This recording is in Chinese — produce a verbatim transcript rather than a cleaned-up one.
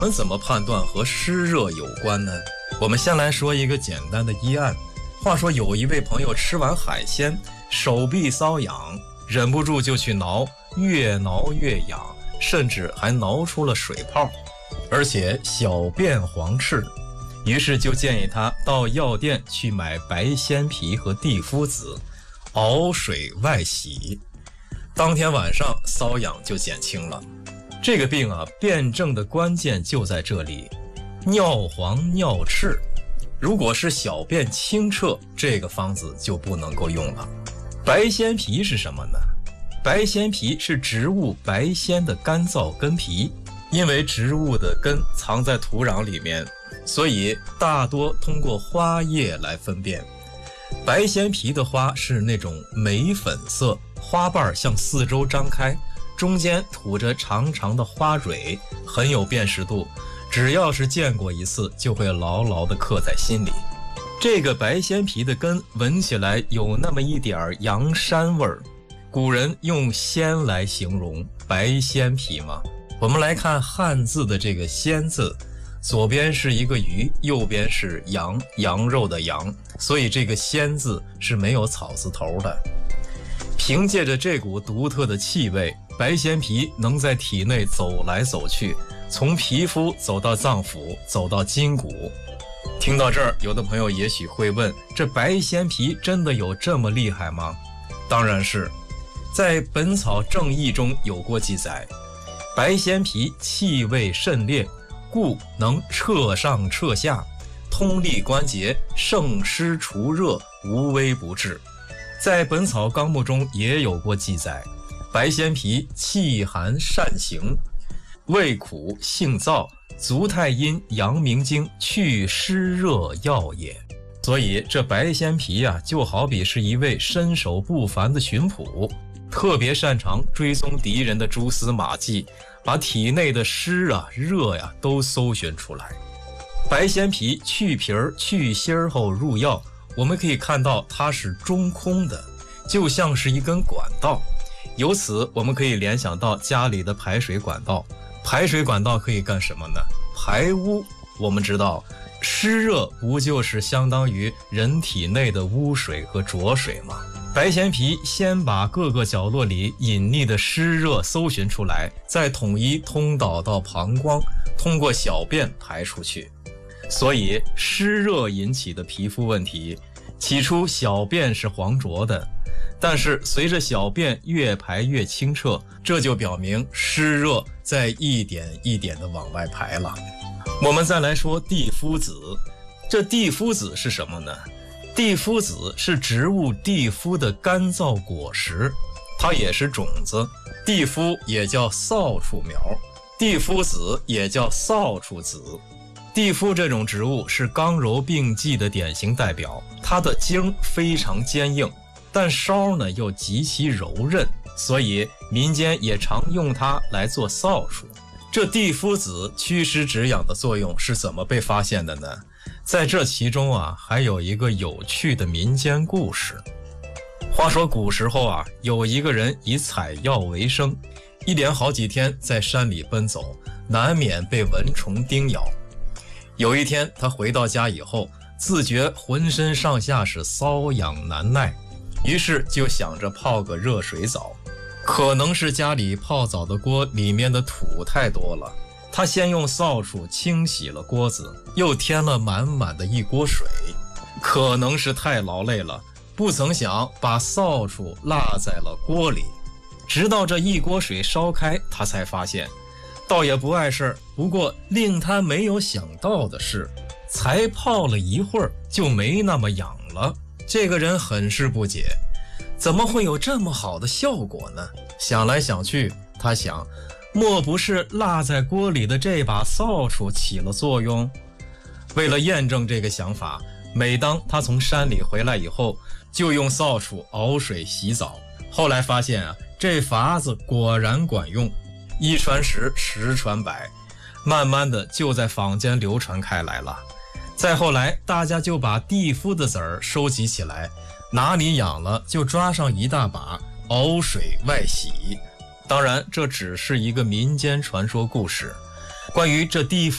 我们怎么判断和湿热有关呢？我们先来说一个简单的医案。话说有一位朋友吃完海鲜，手臂瘙痒，忍不住就去挠，越挠越痒，甚至还挠出了水泡，而且小便黄赤。于是就建议他到药店去买白仙皮和地肤子，熬水外洗。当天晚上瘙痒就减轻了。这个病啊，辩证的关键就在这里，尿黄尿赤。如果是小便清澈，这个方子就不能够用了。白仙皮是什么呢？白仙皮是植物白仙的干燥根皮，因为植物的根藏在土壤里面，所以大多通过花叶来分辨。白仙皮的花是那种玫粉色，花瓣向四周张开，中间吐着长长的花蕊，很有辨识度，只要是见过一次就会牢牢地刻在心里。这个白仙皮的根闻起来有那么一点洋山味儿，古人用鲜来形容白仙皮嘛。我们来看汉字的这个仙字，左边是一个鱼，右边是羊，羊肉的羊，所以这个仙字是没有草字头的。凭借着这股独特的气味，白仙皮能在体内走来走去，从皮肤走到脏腑，走到筋骨。听到这儿，有的朋友也许会问，这白仙皮真的有这么厉害吗？当然是。在《本草正义》中有过记载，白仙皮气味甚烈，故能彻上彻下，通利关节，胜湿除热，无微不至。在《本草纲目》中也有过记载，白仙皮气寒善行，味苦性燥，足太阴阳明经去湿热药也。所以这白仙皮啊，就好比是一位身手不凡的巡捕，特别擅长追踪敌人的蛛丝马迹，把体内的湿啊热呀、啊、都搜寻出来。白仙皮去皮儿去芯儿后入药，我们可以看到它是中空的，就像是一根管道。由此我们可以联想到家里的排水管道。排水管道可以干什么呢？排污。我们知道湿热不就是相当于人体内的污水和浊水吗？白仙皮先把各个角落里隐匿的湿热搜寻出来，再统一通导到膀胱，通过小便排出去。所以湿热引起的皮肤问题，起初小便是黄浊的，但是随着小便越排越清澈，这就表明湿热在一点一点的往外排了。我们再来说地肤子，这地肤子是什么呢？地肤子是植物地肤的干燥果实，它也是种子。地肤也叫扫帚苗，地肤子也叫扫帚子。地肤这种植物是刚柔并济的典型代表，它的茎非常坚硬，但梢呢又极其柔韧，所以民间也常用它来做扫帚。这地肤子祛湿止痒的作用是怎么被发现的呢？在这其中啊，还有一个有趣的民间故事。话说古时候啊，有一个人以采药为生，一连好几天在山里奔走，难免被蚊虫叮咬。有一天他回到家以后，自觉浑身上下是瘙痒难耐，于是就想着泡个热水澡。可能是家里泡澡的锅里面的土太多了，他先用扫帚清洗了锅子，又添了满满的一锅水。可能是太劳累了，不曾想把扫帚落在了锅里。直到这一锅水烧开，他才发现倒也不碍事，不过令他没有想到的是，才泡了一会儿就没那么痒了。这个人很是不解，怎么会有这么好的效果呢？想来想去，他想，莫不是落在锅里的这把扫帚起了作用？为了验证这个想法，每当他从山里回来以后，就用扫帚熬水洗澡。后来发现啊，这法子果然管用，一传十，十传百，慢慢的就在坊间流传开来了。再后来，大家就把地肤的籽儿收集起来，哪里痒了就抓上一大把，熬水外洗。当然，这只是一个民间传说故事。关于这地肤